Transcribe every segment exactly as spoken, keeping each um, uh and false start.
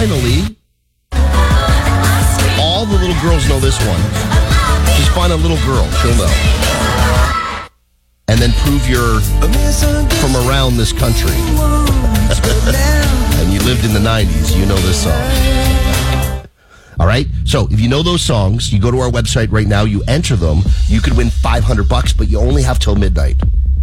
finally, all the little girls know this one. Just find a little girl, she'll know. And then prove you're from around this country. And you lived in the nineties, you know this song. All right? So if you know those songs, you go to our website right now, you enter them, you could win five hundred bucks, but you only have till midnight.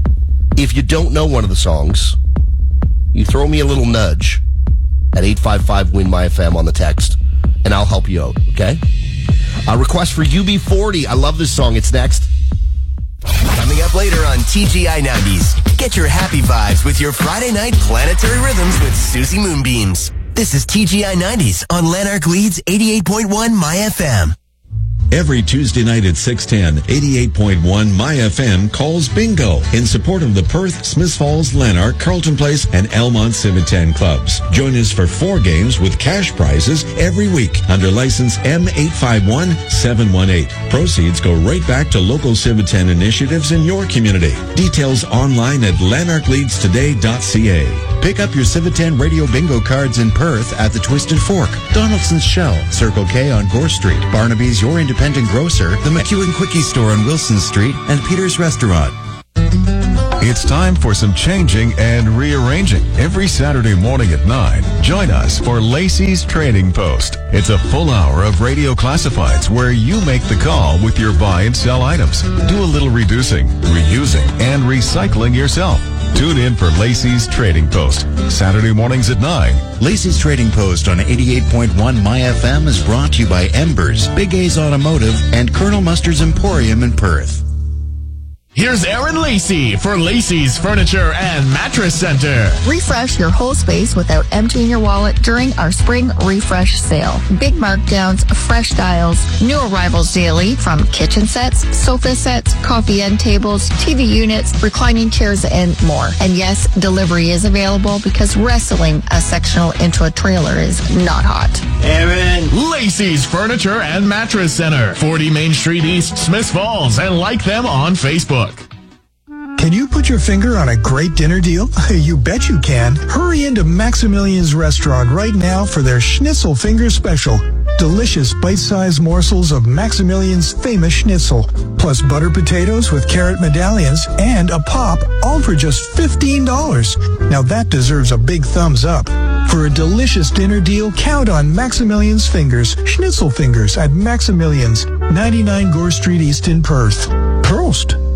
If you don't know one of the songs, you throw me a little nudge at eight five five, win my F M on the text, and I'll help you out, okay? A request for U B forty. I love this song. It's next. Coming up later on T G I nineties. Get your happy vibes with your Friday night planetary rhythms with Susie Moonbeams. This is T G I nineties on Lanark Leeds eighty-eight point one My F M. Every Tuesday night at six ten, eighty-eight point one My F M calls bingo in support of the Perth, Smiths Falls, Lanark, Carlton Place, and Elmont Civitan clubs. Join us for four games with cash prizes every week under license M eight five one seven one eight. Proceeds go right back to local Civitan initiatives in your community. Details online at lanark leeds today dot c a. Pick up your Civitan Radio Bingo cards in Perth at the Twisted Fork, Donaldson's Shell, Circle K on Gore Street, Barnaby's Your Independent Grocer, the McEwen Quickie Store on Wilson Street, and Peter's Restaurant. It's time for some changing and rearranging. Every Saturday morning at nine, join us for Lacey's Trading Post. It's a full hour of radio classifieds where you make the call with your buy and sell items. Do a little reducing, reusing, and recycling yourself. Tune in for Lacey's Trading Post, Saturday mornings at nine. Lacey's Trading Post on eighty-eight point one My F M is brought to you by Embers, Big A's Automotive, and Colonel Mustard's Emporium in Perth. Here's Aaron Lacey for Lacey's Furniture and Mattress Center. Refresh your whole space without emptying your wallet during our spring refresh sale. Big markdowns, fresh styles, new arrivals daily from kitchen sets, sofa sets, coffee end tables, T V units, reclining chairs, and more. And yes, delivery is available because wrestling a sectional into a trailer is not hot. Aaron Lacey's Furniture and Mattress Center, forty Main Street East, Smiths Falls, and like them on Facebook. Can you put your finger on a great dinner deal? You bet you can. Hurry into Maximilian's Restaurant right now for their Schnitzel Finger Special. Delicious bite-sized morsels of Maximilian's famous schnitzel, plus butter potatoes with carrot medallions and a pop, all for just fifteen dollars. Now that deserves a big thumbs up. For a delicious dinner deal, count on Maximilian's Fingers, Schnitzel Fingers at Maximilian's, ninety-nine Gore Street East in Perth. Prost!